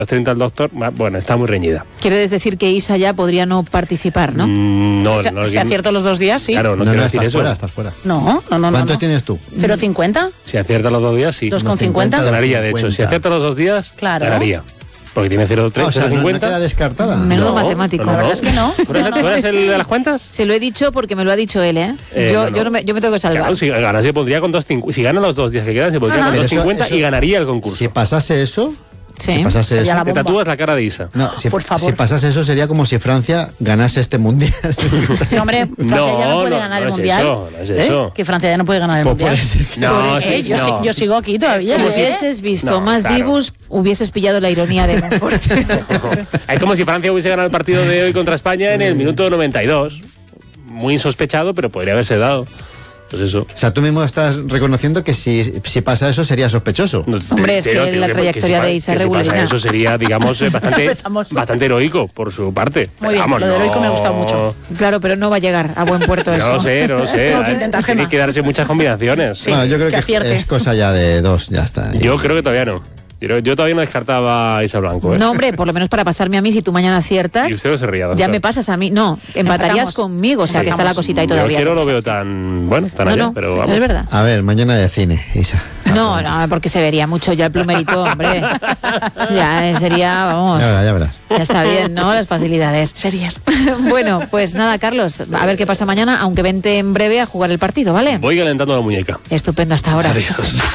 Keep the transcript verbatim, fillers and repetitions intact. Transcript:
los treinta el doctor, bueno, está muy reñida. ¿Quieres decir que Isa ya podría no participar, no? Mm, no, O sea, no. si acierto los dos días, sí. Claro, no, No, quiero no, decir estás eso. fuera, estás fuera. No, no, no. ¿Cuántos no. tienes tú? ¿cero coma cincuenta? Si acierta los dos días, sí. ¿dos coma cincuenta? Ganaría, de hecho. Si acierta los dos días, Claro. ganaría. Porque tiene cero coma tres, Ah, o sea, cero coma no, no cincuenta. queda descartada. Menudo No, matemático. no, no, La verdad es que no. ¿Tú eres, No, no. tú eres el de las cuentas? Se lo he dicho porque me lo ha dicho él, ¿eh? Eh, yo, no, no. Yo, no me, yo me tengo que salvar. Claro, si gana se pondría con dos cincuenta. Si gana los dos días que quedan, se pondría Ajá. con Pero dos eso- cincuenta eso- y ganaría el concurso. Si pasase eso, Sí. si pasase Sería eso, la Te bomba. tatúas la cara de Isa. no, si, Por favor. si pasase eso sería como si Francia ganase este mundial. No, hombre, Francia No, ya no puede no, ganar no el es mundial. eso, no es ¿Eh? eso. Que Francia ya no puede ganar el Pues mundial. puede ser que- No, Eh, sí, yo, no. si- yo sigo aquí todavía. Si ¿eh? hubieses visto No, más claro. Dibus, hubieses pillado la ironía de Monfort. Es como si Francia hubiese ganado el partido de hoy contra España en el minuto noventa y dos. Muy insospechado, pero podría haberse dado. Pues eso. O sea, tú mismo estás reconociendo que si, si pasa eso sería sospechoso. No, Hombre, es pero, que tío, la que trayectoria si pa- de Isa que si pasa regularina. eso sería, digamos, eh, bastante, Empezamos. bastante heroico por su parte. Muy Pero bien, vamos, lo de heroico no- me ha gustado mucho. Claro, pero no va a llegar a buen puerto No eso. lo sé, no lo sé. Tengo que intentar, Tiene Gemma. que darse muchas combinaciones. Sí. Bueno, yo creo que que, acierte. es cosa ya de dos, ya está. Yo creo que todavía no. Yo, yo todavía no descartaba a Isa Blanco. ¿eh? No, hombre, por lo menos para pasarme a mí, si tú mañana aciertas, Y usted no se ría. ya doctor. me pasas a mí. No, empatarías Empatamos. conmigo, o sea que está la cosita ahí Yo todavía. es que no lo veo tan bueno, tan No, allá, no, pero vamos. es verdad. A ver, mañana de cine, Isa. No, no, porque se vería mucho ya el plumerito, hombre. Ya eh, sería, vamos, Ya verás, ya verás. ya está bien, ¿no? Las facilidades. Series. Bueno, pues nada, Carlos, a ver qué pasa mañana, aunque vente en breve a jugar el partido, ¿vale? Voy calentando la muñeca. Estupendo, hasta ahora. Adiós.